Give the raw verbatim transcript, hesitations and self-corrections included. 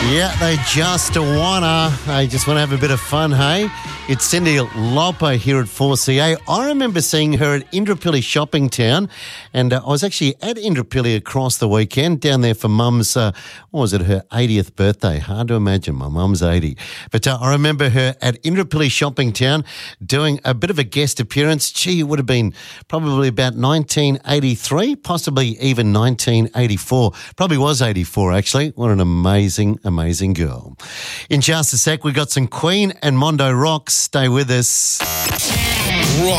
Yeah, they just wanna. They just want to have a bit of fun, hey? It's Cindy Lauper here at four C A. I remember seeing her at Indooroopilly Shopping Town, and uh, I was actually at Indooroopilly across the weekend down there for Mum's, uh, what was it, her eightieth birthday. Hard to imagine, my mum's eighty. But uh, I remember her at Indooroopilly Shopping Town doing a bit of a guest appearance. Gee, it would have been probably about nineteen eighty-three, possibly even nineteen eighty-four. Probably was eighty-four, actually. What an amazing, amazing girl. In just a sec, we got some Queen and Mondo Rocks. Stay with us.